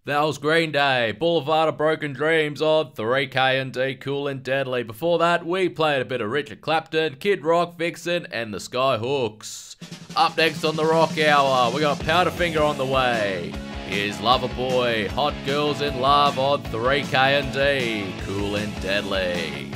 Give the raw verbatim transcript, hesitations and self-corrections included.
That was Green Day, Boulevard of Broken Dreams on three K and D, Cool and Deadly. Before that, we played a bit of Richard Clapton, Kid Rock, Vixen, and the Skyhooks. Up next on the Rock Hour, we got Powderfinger on the way. Here's Loverboy, Hot Girls in Love on three K and D, Cool and Deadly.